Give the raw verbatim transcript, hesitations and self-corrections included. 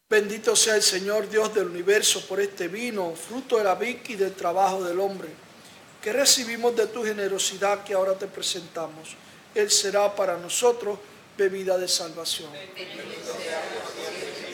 Bendito sea el Señor Dios del universo por este vino, fruto de la vid y del trabajo del hombre, que recibimos de tu generosidad que ahora te presentamos. Él será para nosotros bebida de salvación. Bendito sea Dios.